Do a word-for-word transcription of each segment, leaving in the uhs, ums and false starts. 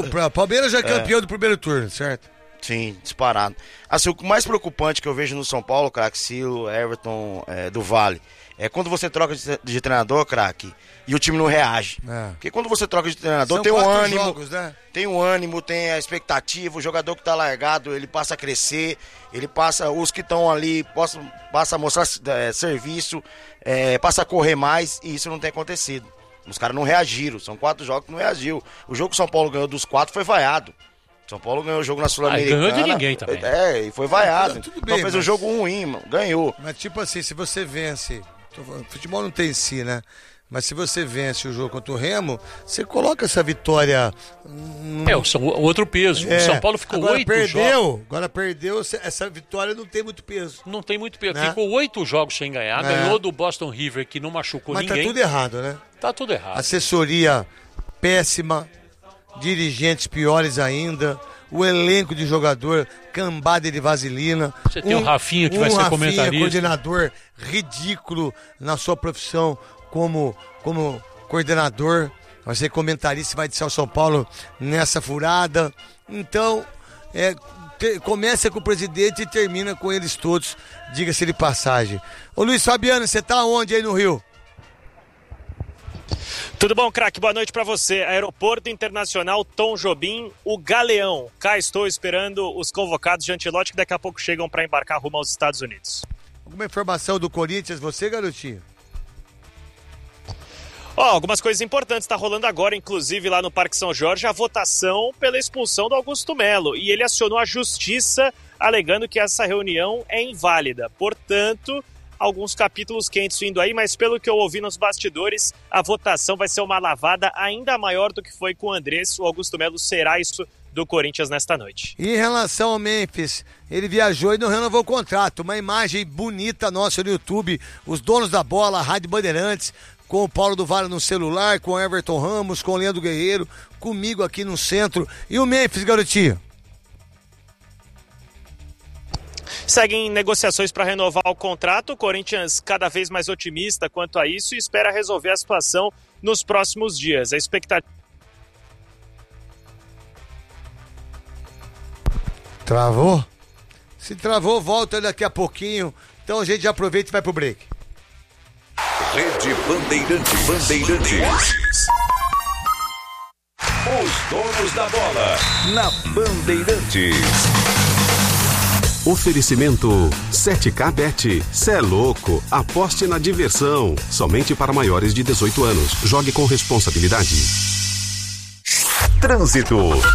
O Palmeiras já é campeão é. do primeiro turno, certo? Sim, disparado. Assim, o mais preocupante que eu vejo no São Paulo, craque, Ciro, Everton, é, do Vale, é quando você troca de, de treinador, craque, e o time não reage. É. Porque quando você troca de treinador, São tem um ânimo, jogos, né? tem um ânimo, tem a expectativa, o jogador que tá largado, ele passa a crescer, ele passa, os que estão ali, passa, passa a mostrar é, serviço, é, passa a correr mais, e isso não tem acontecido. Os caras não reagiram, são quatro jogos que não reagiu. O jogo que o São Paulo ganhou dos quatro foi vaiado. São Paulo ganhou o jogo na Sul-Americana. Ah, ganhou de ninguém também. É, e foi vaiado. Ah, tudo então bem, fez mas... um jogo ruim, mano. Ganhou. Mas tipo assim, se você vence... Futebol não tem em si, né? Mas se você vence o jogo contra o Remo, você coloca essa vitória... Hum... É, o outro peso. É. O São Paulo ficou agora oito perdeu, jogos. Agora perdeu, essa vitória não tem muito peso. Não tem muito peso. Né? Ficou oito jogos sem ganhar, é. ganhou do Boston River, que não machucou Mas ninguém. Mas tá tudo errado, né? Tá tudo errado. Assessoria péssima, dirigentes piores ainda... O elenco de jogador, cambada de vaselina. Você tem um, o Rafinha que um vai ser Rafinha, comentarista. Coordenador ridículo na sua profissão como, como coordenador. Vai ser comentarista e vai deixar o São Paulo nessa furada. Então, é, te, começa com o presidente e termina com eles todos, diga-se de passagem. Ô Luiz Fabiano, você tá onde aí no Rio? Tudo bom, craque? Boa noite pra você. Aeroporto Internacional Tom Jobim, o Galeão. Cá estou esperando os convocados de Ancelotti que daqui a pouco chegam para embarcar rumo aos Estados Unidos. Alguma informação do Corinthians, você, garotinho? Ó, oh, algumas coisas importantes tá rolando agora, inclusive lá no Parque São Jorge, a votação pela expulsão do Augusto Melo. E ele acionou a justiça alegando que essa reunião é inválida. Portanto... alguns capítulos quentes vindo aí, mas pelo que eu ouvi nos bastidores, a votação vai ser uma lavada ainda maior do que foi com o Andrés. O Augusto Melo será isso do Corinthians nesta noite. E em relação ao Memphis, ele viajou e não renovou o contrato. Uma imagem bonita nossa no YouTube, os donos da bola, a Rádio Bandeirantes, com o Paulo do Vale no celular, com o Everton Ramos, com o Leandro Guerreiro, comigo aqui no centro. E o Memphis, garotinho? Seguem negociações para renovar o contrato. O Corinthians cada vez mais otimista quanto a isso e espera resolver a situação nos próximos dias. A expectativa... Travou? Se travou, volta daqui a pouquinho. Então a gente já aproveita e vai pro break. Rede Bandeirantes. Bandeirantes. Os donos da bola. Na Bandeirantes. Oferecimento sete K Bet. Cê é louco. Aposte na diversão. Somente para maiores de dezoito anos. Jogue com responsabilidade. Trânsito.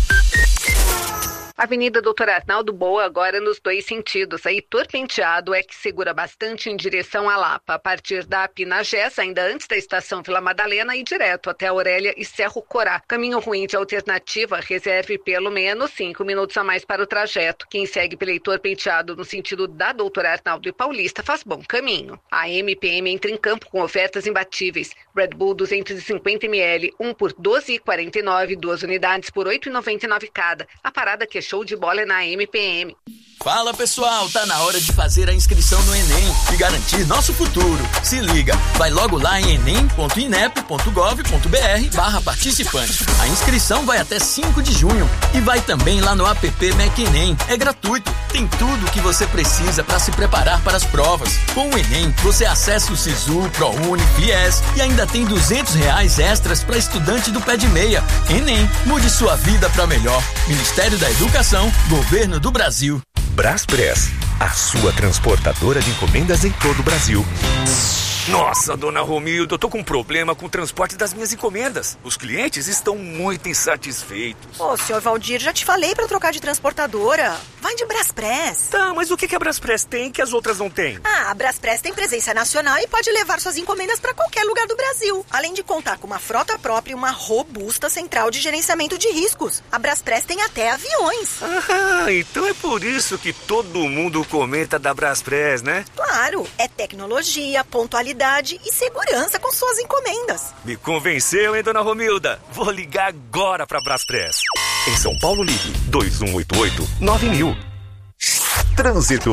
Avenida Doutor Arnaldo Boa, agora nos dois sentidos. Heitor Penteado é que segura bastante em direção à Lapa. A partir da Pinagés, ainda antes da estação Vila Madalena, e direto até a Aurélia e Cerro Corá. Caminho ruim de alternativa, reserve pelo menos cinco minutos a mais para o trajeto. Quem segue pelo Heitor Penteado no sentido da Doutor Arnaldo e Paulista faz bom caminho. A M P M entra em campo com ofertas imbatíveis. Red Bull duzentos e cinquenta mililitros, um por doze reais e quarenta e nove centavos, duas unidades por oito reais e noventa e nove centavos cada. A parada que show de bola é na M P M. Fala pessoal, tá na hora de fazer a inscrição no Enem e garantir nosso futuro. Se liga, vai logo lá em enem ponto inep ponto gov ponto br barra participante. A inscrição vai até cinco de junho e vai também lá no app Mac Enem. É gratuito, tem tudo o que você precisa para se preparar para as provas. Com o Enem, você acessa o Sisu, ProUni, Fies e ainda tem duzentos reais extras para estudante do pé de meia. Enem, mude sua vida para melhor. Ministério da Educação, Governo do Brasil. Braspress, a sua transportadora de encomendas em todo o Brasil. Nossa, dona Romilda, eu tô com um problema com o transporte das minhas encomendas. Os clientes estão muito insatisfeitos. Ô, senhor Valdir, já te falei pra trocar de transportadora. Vai de Braspress. Tá, mas o que que a Braspress tem que as outras não têm? Ah, a Braspress tem presença nacional e pode levar suas encomendas pra qualquer lugar do Brasil. Além de contar com uma frota própria e uma robusta central de gerenciamento de riscos. A Braspress tem até aviões. Ah, então é por isso que todo mundo comenta da Braspress, né? Claro, é tecnologia, pontualidade e segurança com suas encomendas. Me convenceu, hein, dona Romilda? Vou ligar agora pra Braspress. Em São Paulo, ligue dois um oito oito nove mil. Trânsito.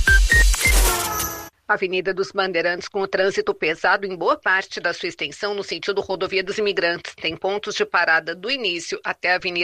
Avenida dos Bandeirantes com o trânsito pesado em boa parte da sua extensão no sentido rodovia dos Imigrantes. Tem pontos de parada do início até a Avenida